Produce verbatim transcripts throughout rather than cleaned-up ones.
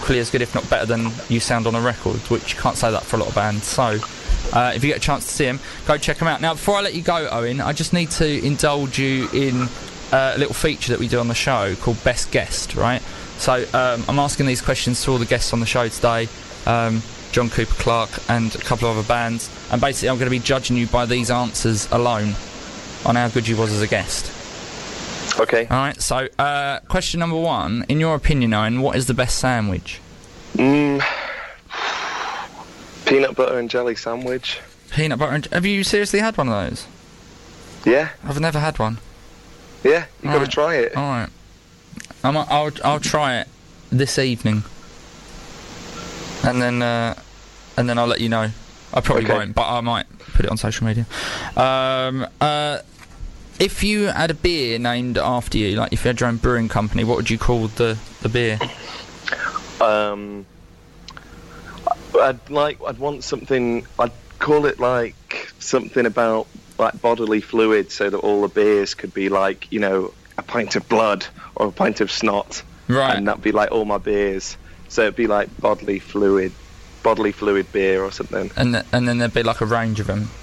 equally as good, if not better, than you sound on a record, which you can't say that for a lot of bands. So, uh, if you get a chance to see him, go check him out. Now, before I let you go, Owen, I just need to indulge you in uh, a little feature that we do on the show called Best Guest, right? So, um, I'm asking these questions to all the guests on the show today, um, John Cooper Clarke and a couple of other bands, and basically I'm going to be judging you by these answers alone on how good you was as a guest. Okay. Alright, so, uh, question number one. In your opinion, Owen, what is the best sandwich? Mm, peanut butter and jelly sandwich. Peanut butter and... Have you seriously had one of those? Yeah. I've never had one. Yeah, you All got to right. try it. Alright. I'm, I'll, I'll try it this evening. And then, uh, and then I'll let you know. I probably Okay. won't, but I might put it on social media. Um, uh... If you had a beer named after you, like if you had your own brewing company, what would you call the, the beer? Um, I'd like, I'd want something, I'd call it like something about like bodily fluid, so that all the beers could be like, you know, a pint of blood or a pint of snot. Right. And that'd be like all my beers. So it'd be like bodily fluid, bodily fluid beer or something. And th- and then there'd be like a range of them.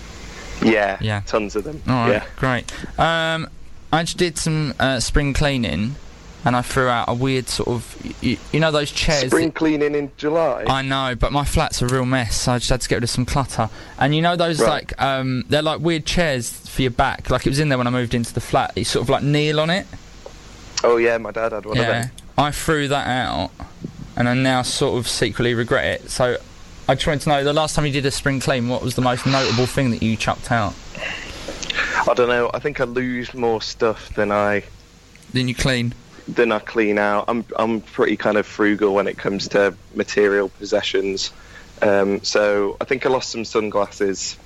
Yeah, Yeah. tons of them. All right, Yeah. great. Um, I just did some uh, spring cleaning, and I threw out a weird sort of, you, you know those chairs. Spring that, cleaning in July. I know, but my flat's a real mess, so I just had to get rid of some clutter. And you know those Right. like, um, they're like weird chairs for your back. Like it was in there when I moved into the flat. You sort of like kneel on it. Oh yeah, my dad had one of Yeah. them. I threw that out, and I now sort of secretly regret it. So I just wanted to know, the last time you did a spring clean, what was the most notable thing that you chucked out? I don't know. I think I lose more stuff than I Then you clean. than I clean out. I'm I'm pretty kind of frugal when it comes to material possessions. Um, so I think I lost some sunglasses.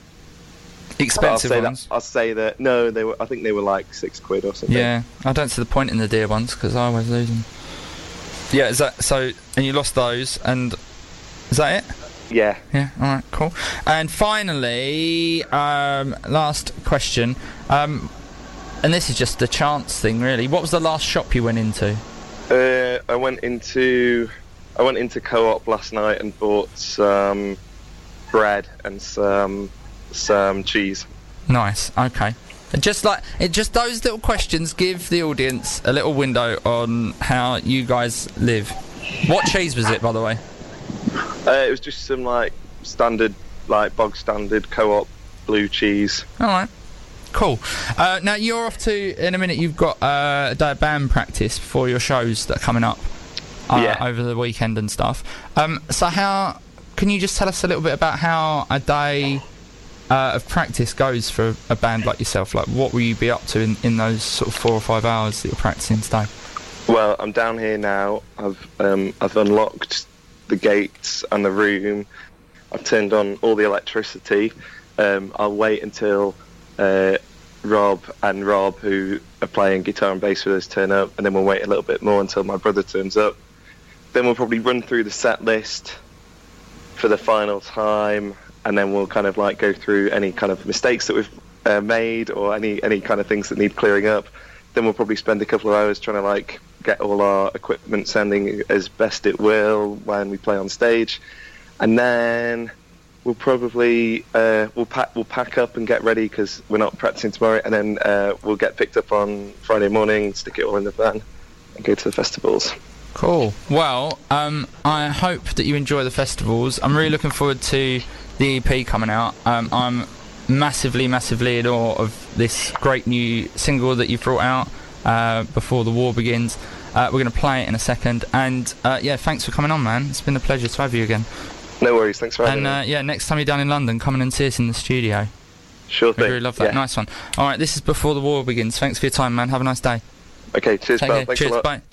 Expensive I'll say ones. That, I'll say that. No, they were. I think they were like six quid or something. Yeah, I don't see the point in the dear ones because I always lose them. Yeah, is that so? And you lost those, and is that it? Yeah. Yeah. All right. Cool. And finally, um, last question, um, and this is just a chance thing, really. What was the last shop you went into? Uh, I went into I went into Co-op last night and bought some bread and some some cheese. Nice. Okay. Just like it, just those little questions give the audience a little window on how you guys live. What cheese was it, by the way? Uh, it was just some like standard, like bog standard Co-op blue cheese. All right. Cool. Uh, now you're off to in a minute. You've got uh, a day of band practice for your shows that are coming up uh, Yeah. over the weekend and stuff. Um, so how can you just tell us a little bit about how a day uh, of practice goes for a band like yourself? Like, what will you be up to in, in those sort of four or five hours that you're practicing today? Well, I'm down here now. I've um, I've unlocked the gates and the room. I've turned on all the electricity. Um, I'll wait until uh, Rob and Rob, who are playing guitar and bass with us, turn up, and then we'll wait a little bit more until my brother turns up. Then we'll probably run through the set list for the final time, and then we'll kind of like go through any kind of mistakes that we've uh, made or any any kind of things that need clearing up. Then we'll probably spend a couple of hours trying to like get all our equipment sounding as best it will when we play on stage, and then we'll probably uh, we'll pack we'll pack up and get ready because we're not practicing tomorrow, and then uh, we'll get picked up on Friday morning, stick it all in the van, and go to the festivals. Cool. Well, um, I hope that you enjoy the festivals. I'm really looking forward to the E P coming out. Um, I'm massively, massively in awe of this great new single that you've brought out uh, before the war begins. Uh, we're going to play it in a second. And, uh, yeah, thanks for coming on, man. It's been a pleasure to have you again. No worries, thanks for having And, uh, me. yeah, next time you're down in London, come in and see us in the studio. Sure We thing. really love that. Yeah. Nice one. All right, this is Before the War Begins. Thanks for your time, man. Have a nice day. Okay, cheers, Take pal. care. Thanks Cheers. a lot. Bye.